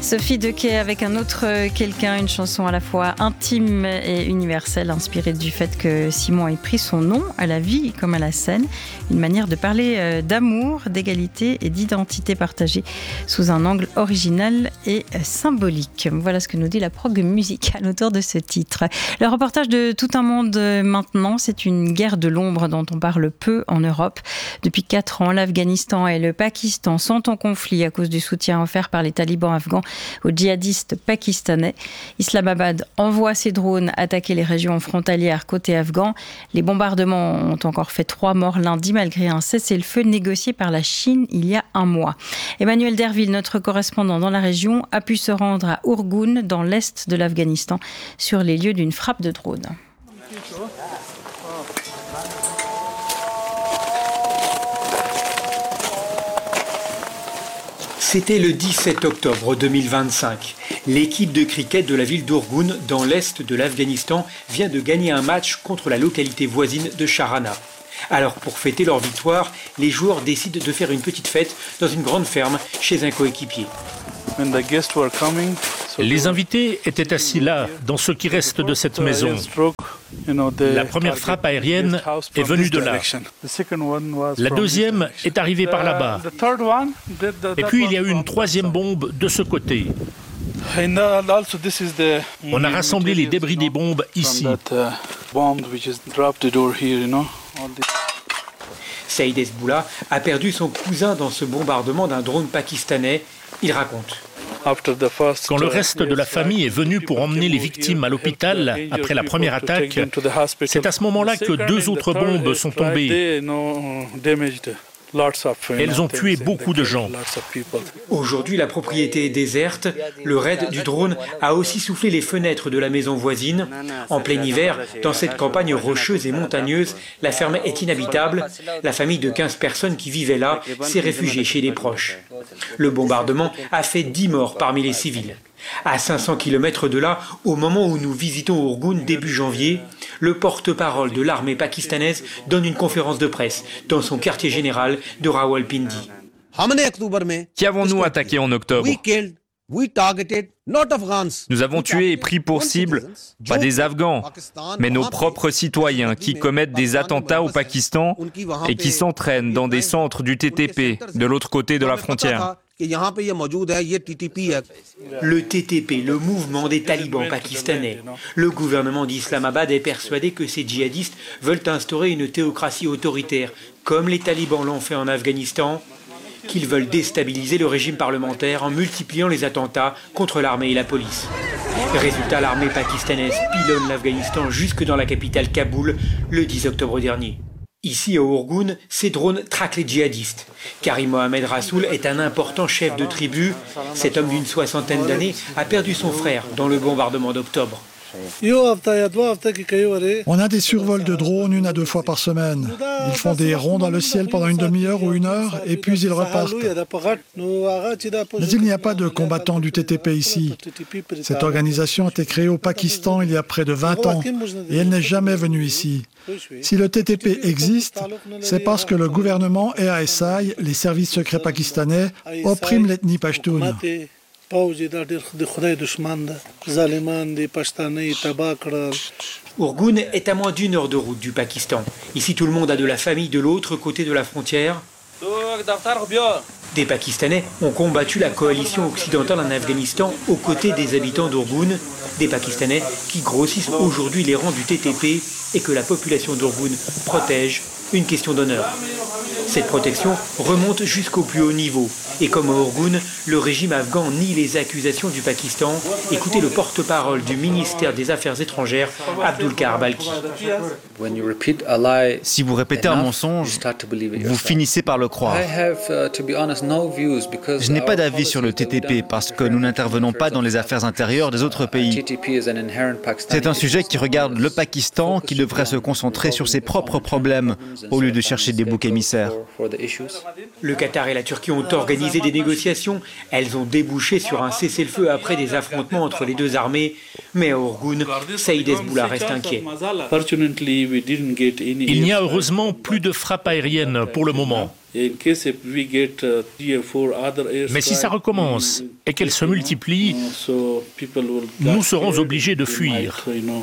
Sophie Dequet avec un autre quelqu'un, une chanson à la fois intime et universelle, inspirée du fait que Simon ait pris son nom à la vie comme à la scène. Une manière de parler d'amour, d'égalité et d'identité partagée sous un angle original et symbolique. Voilà ce que nous dit la prog musicale autour de ce titre. Le reportage de Tout un monde maintenant, c'est une guerre de l'ombre dont on parle peu en Europe. Depuis 4 ans, l'Afghanistan et le Pakistan sont en conflit à cause du soutien offert par les talibans afghans aux djihadistes pakistanais. Islamabad envoie ses drones attaquer les régions frontalières côté afghan. Les bombardements ont encore fait 3 morts lundi malgré un cessez-le-feu négocié par la Chine il y a un mois. Emmanuel Derville, notre correspondant dans la région, a pu se rendre à Urgun, dans l'est de l'Afghanistan, sur les lieux d'une frappe de drone. C'était le 17 octobre 2025. L'équipe de cricket de la ville d'Urgun, dans l'est de l'Afghanistan, vient de gagner un match contre la localité voisine de Sharana. Alors, pour fêter leur victoire, les joueurs décident de faire une petite fête dans une grande ferme chez un coéquipier. Les invités étaient assis là, dans ce qui reste de cette maison. La première frappe aérienne est venue de là. La deuxième est arrivée par là-bas. Et puis il y a eu une troisième bombe de ce côté. On a rassemblé les débris des bombes ici. Saïd Hezbollah a perdu son cousin dans ce bombardement d'un drone pakistanais. Il raconte. Quand le reste de la famille est venu pour emmener les victimes à l'hôpital après la première attaque, c'est à ce moment-là que 2 autres bombes sont tombées. Elles ont tué beaucoup de gens. Aujourd'hui, la propriété est déserte. Le raid du drone a aussi soufflé les fenêtres de la maison voisine. En plein hiver, dans cette campagne rocheuse et montagneuse, la ferme est inhabitable. La famille de 15 personnes qui vivaient là s'est réfugiée chez des proches. Le bombardement a fait 10 morts parmi les civils. À 500 km de là, au moment où nous visitons Urgun début janvier, le porte-parole de l'armée pakistanaise donne une conférence de presse dans son quartier général de Rawalpindi. Qui avons-nous attaqué en octobre ? Nous avons tué et pris pour cible, pas des Afghans, mais nos propres citoyens qui commettent des attentats au Pakistan et qui s'entraînent dans des centres du TTP de l'autre côté de la frontière. Le TTP, le mouvement des talibans pakistanais. Le gouvernement d'Islamabad est persuadé que ces djihadistes veulent instaurer une théocratie autoritaire, comme les talibans l'ont fait en Afghanistan, qu'ils veulent déstabiliser le régime parlementaire en multipliant les attentats contre l'armée et la police. Résultat, l'armée pakistanaise pilonne l'Afghanistan jusque dans la capitale Kaboul le 10 octobre dernier. Ici, à Urgun, ces drones traquent les djihadistes. Karim Mohamed Rassoul est un important chef de tribu. Cet homme d'une 60aine d'années a perdu son frère dans le bombardement d'octobre. On a des survols de drones 1 à 2 fois par semaine. Ils font des ronds dans le ciel pendant une demi-heure ou 1 heure et puis ils repartent. Mais il n'y a pas de combattants du TTP ici. Cette organisation a été créée au Pakistan il y a près de 20 ans et elle n'est jamais venue ici. Si le TTP existe, c'est parce que le gouvernement et ASI, les services secrets pakistanais, oppriment l'ethnie pachtoune. Urgun est à moins d'1 heure de route du Pakistan. Ici, tout le monde a de la famille de l'autre côté de la frontière. Des Pakistanais ont combattu la coalition occidentale en Afghanistan aux côtés des habitants d'Urgun. Des Pakistanais qui grossissent aujourd'hui les rangs du TTP et que la population d'Urgun protège. Une question d'honneur. Cette protection remonte jusqu'au plus haut niveau. Et comme à Urgun, le régime afghan nie les accusations du Pakistan. Écoutez le porte-parole du ministère des Affaires étrangères, Abdulkar Balki. Si vous répétez un mensonge, vous finissez par le croire. Je n'ai pas d'avis sur le TTP parce que nous n'intervenons pas dans les affaires intérieures des autres pays. C'est un sujet qui regarde le Pakistan, qui devrait se concentrer sur ses propres problèmes au lieu de chercher des boucs émissaires. Le Qatar et la Turquie ont organisé des négociations. Elles ont débouché sur un cessez-le-feu après des affrontements entre les deux armées. Mais à Urgun, Saïd Hezbollah reste inquiet. Il n'y a heureusement plus de frappes aériennes pour le moment. Mais si ça recommence et qu'elle se multiplie, nous serons obligés de fuir.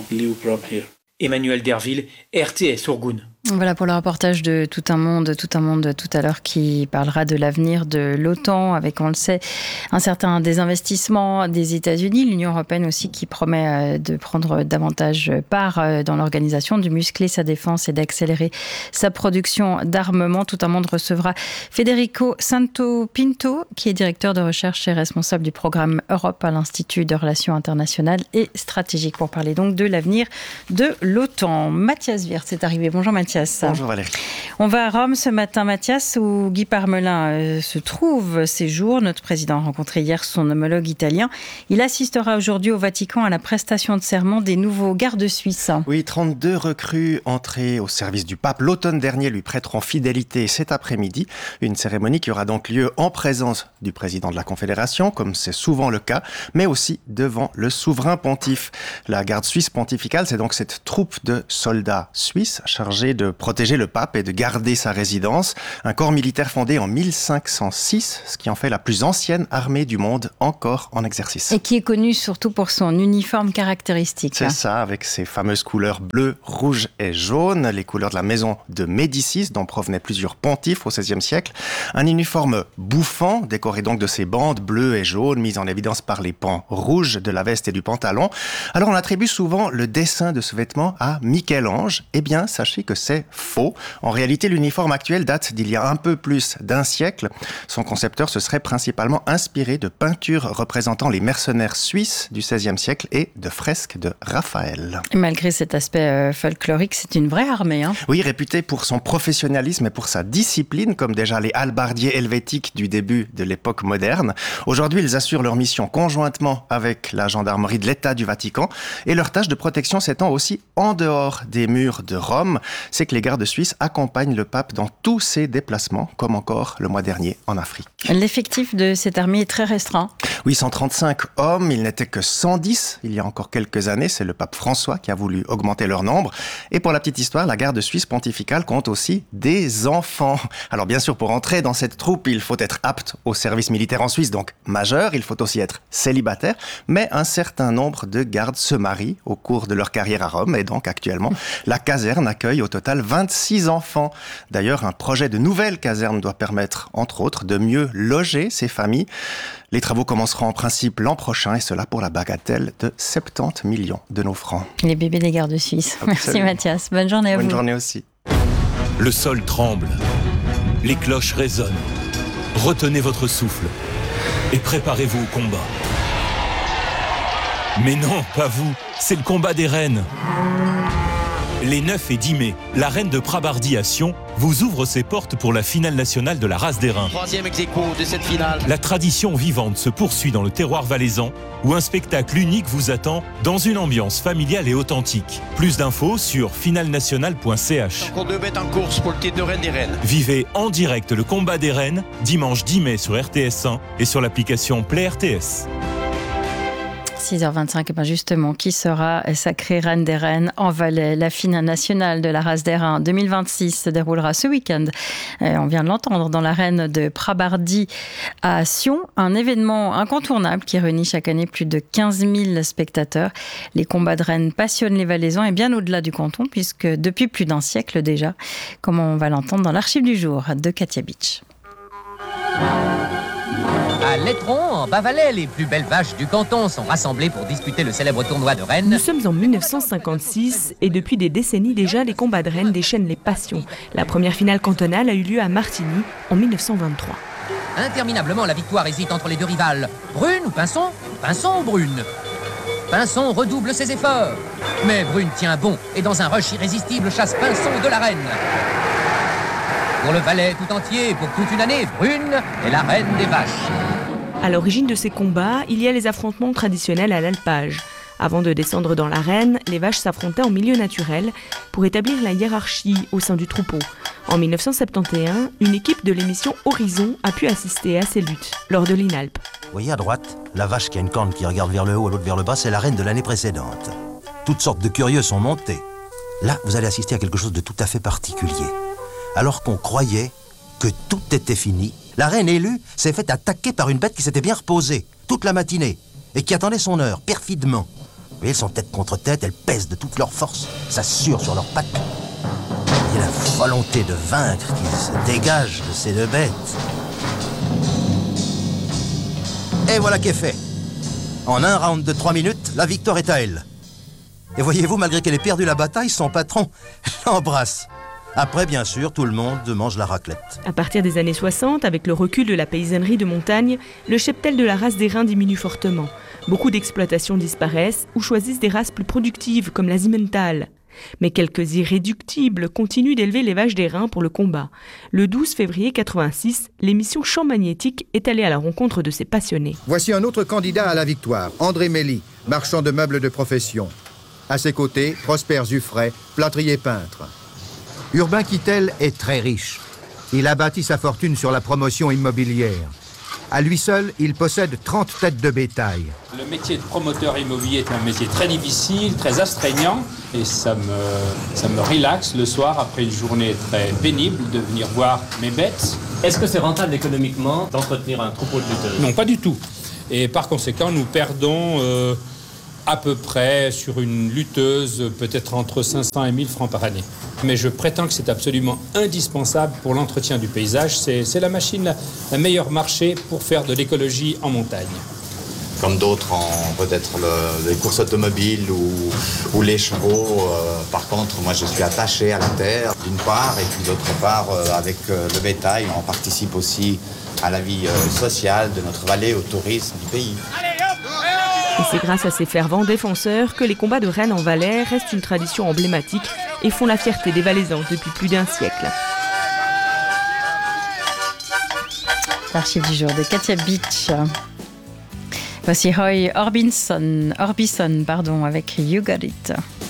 Emmanuel Derville, RTS Ourgoun. Voilà pour le reportage de Tout un monde tout à l'heure qui parlera de l'avenir de l'OTAN avec, on le sait, un certain désinvestissement des États-Unis, l'Union européenne aussi qui promet de prendre davantage part dans l'organisation, de muscler sa défense et d'accélérer sa production d'armement. Tout un monde recevra Federico Santo Pinto qui est directeur de recherche et responsable du programme Europe à l'Institut de Relations internationales et stratégiques pour parler donc de l'avenir de l'OTAN. Mathias Wirtz est arrivé. Bonjour Mathias. Bonjour Valérie. On va à Rome ce matin, Mathias, où Guy Parmelin se trouve ces jours. Notre président a rencontré hier son homologue italien. Il assistera aujourd'hui au Vatican à la prestation de serment des nouveaux gardes suisses. Oui, 32 recrues entrées au service du pape l'automne dernier lui prêteront fidélité cet après-midi. Une cérémonie qui aura donc lieu en présence du président de la Confédération, comme c'est souvent le cas, mais aussi devant le souverain pontife. La garde suisse pontificale, c'est donc cette troupe de soldats suisses chargés de protéger le pape et de garder sa résidence. Un corps militaire fondé en 1506, ce qui en fait la plus ancienne armée du monde encore en exercice. Et qui est connue surtout pour son uniforme caractéristique. C'est ça, avec ses fameuses couleurs bleu, rouge et jaune, les couleurs de la maison de Médicis, dont provenaient plusieurs pontifes au XVIe siècle. Un uniforme bouffant, décoré donc de ces bandes bleues et jaunes, mises en évidence par les pans rouges de la veste et du pantalon. Alors on attribue souvent le dessin de ce vêtement à Michel-Ange. Eh bien, sachez que c'est faux. En réalité, l'uniforme actuel date d'il y a un peu plus d'un siècle. Son concepteur se serait principalement inspiré de peintures représentant les mercenaires suisses du XVIe siècle et de fresques de Raphaël. Et malgré cet aspect folklorique, c'est une vraie armée. Oui, réputée pour son professionnalisme et pour sa discipline, comme déjà les hallebardiers helvétiques du début de l'époque moderne. Aujourd'hui, ils assurent leur mission conjointement avec la gendarmerie de l'État du Vatican et leur tâche de protection s'étend aussi en dehors des murs de Rome. C'est que les gardes suisses accompagnent le pape dans tous ses déplacements, comme encore le mois dernier en Afrique. L'effectif de cette armée est très restreint. Oui, 135 hommes, il n'était que 110 il y a encore quelques années. C'est le pape François qui a voulu augmenter leur nombre. Et pour la petite histoire, la garde suisse pontificale compte aussi des enfants. Alors bien sûr, pour entrer dans cette troupe, il faut être apte au service militaire en Suisse, donc majeur. Il faut aussi être célibataire. Mais un certain nombre de gardes se marient au cours de leur carrière à Rome. Et donc actuellement, la caserne accueille au total 26 enfants. D'ailleurs, un projet de nouvelle caserne doit permettre, entre autres, de mieux loger ces familles. Les travaux commenceront en principe l'an prochain, et cela pour la bagatelle de 70 millions de nos francs. Les bébés des gardes suisses. Absolument. Merci Mathias. Bonne journée à vous. Bonne journée aussi. Le sol tremble. Les cloches résonnent. Retenez votre souffle et préparez-vous au combat. Mais non, pas vous. C'est le combat des reines. Les 9 et 10 mai, la reine de Prabardie à Sion vous ouvre ses portes pour la finale nationale de la race d'airain. Troisième ex-aequo de cette finale. La tradition vivante se poursuit dans le terroir valaisan, où un spectacle unique vous attend dans une ambiance familiale et authentique. Plus d'infos sur finalenationale.ch. Encore 2 bêtes en course pour le titre de reine des reines. Vivez en direct le combat des reines, dimanche 10 mai sur RTS1 et sur l'application Play RTS. 6h25, et bien justement, qui sera sacrée reine des reines en Valais? La finale nationale de la race d'airain 2026 se déroulera ce week-end. On vient de l'entendre dans l'arène de Prabardie à Sion, un événement incontournable qui réunit chaque année plus de 15 000 spectateurs. Les combats de reines passionnent les Valaisans et bien au-delà du canton, puisque depuis plus d'un siècle déjà, comme on va l'entendre dans l'archive du jour de Katia Beach. À Lettron, en Bas-Valais, les plus belles vaches du canton sont rassemblées pour disputer le célèbre tournoi de rennes. Nous sommes en 1956 et depuis des décennies déjà, les combats de rennes déchaînent les passions. La première finale cantonale a eu lieu à Martigny en 1923. Interminablement, la victoire hésite entre les deux rivales. Brune ou Pinson? Pinson ou Brune? Pinson redouble ses efforts. Mais Brune tient bon et dans un rush irrésistible chasse Pinson de l'arène. Pour le Valais tout entier, pour toute une année, Brune est la reine des vaches. À l'origine de ces combats, il y a les affrontements traditionnels à l'alpage. Avant de descendre dans l'arène, les vaches s'affrontaient en milieu naturel pour établir la hiérarchie au sein du troupeau. En 1971, une équipe de l'émission Horizon a pu assister à ces luttes lors de l'INALP. Vous voyez à droite, la vache qui a une corne qui regarde vers le haut et l'autre vers le bas, c'est la reine de l'année précédente. Toutes sortes de curieux sont montés. Là, vous allez assister à quelque chose de tout à fait particulier. Alors qu'on croyait que tout était fini, la reine élue s'est fait attaquer par une bête qui s'était bien reposée toute la matinée et qui attendait son heure, perfidement. Vous voyez, elles sont tête contre tête, elles pèsent de toute leur force, s'assurent sur leurs pattes. Et la volonté de vaincre qui se dégage de ces deux bêtes. Et voilà qui est fait. En un round de 3 minutes, la victoire est à elle. Et voyez-vous, malgré qu'elle ait perdu la bataille, son patron l'embrasse. Après, bien sûr, tout le monde mange la raclette. À partir des années 60, avec le recul de la paysannerie de montagne, le cheptel de la race des reins diminue fortement. Beaucoup d'exploitations disparaissent ou choisissent des races plus productives, comme la Simmental. Mais quelques irréductibles continuent d'élever les vaches des reins pour le combat. Le 12 février 86, l'émission Champ magnétique est allée à la rencontre de ces passionnés. Voici un autre candidat à la victoire, André Mély, marchand de meubles de profession. À ses côtés, Prosper Zuffray, plâtrier peintre. Urbain Kittel est très riche. Il a bâti sa fortune sur la promotion immobilière. À lui seul, il possède 30 têtes de bétail. Le métier de promoteur immobilier est un métier très difficile, très astreignant. Et ça me relaxe le soir, après une journée très pénible, de venir voir mes bêtes. Est-ce que c'est rentable économiquement d'entretenir un troupeau de lutteuses? Non, pas du tout. Et par conséquent, nous perdons à peu près sur une lutteuse peut-être entre 500 et 1000 francs par année. Mais je prétends que c'est absolument indispensable pour l'entretien du paysage. C'est la machine, la meilleure marché pour faire de l'écologie en montagne. Comme d'autres en peut-être les courses automobiles ou les chevaux. Par contre, moi je suis attaché à la terre d'une part et puis d'autre part avec le bétail. On participe aussi à la vie sociale de notre vallée, au tourisme du pays. Et c'est grâce à ces fervents défenseurs que les combats de rennes en Valais restent une tradition emblématique et font la fierté des Valaisans depuis plus d'1 siècle. L'archive du jour de Katia Beach. Voici Roy Orbison avec You Got It.